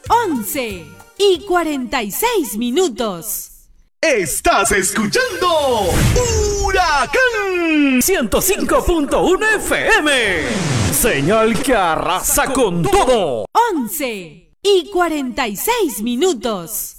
11:46. Estás escuchando Huracán 105.1 FM. Señal que arrasa con todo. 11:46.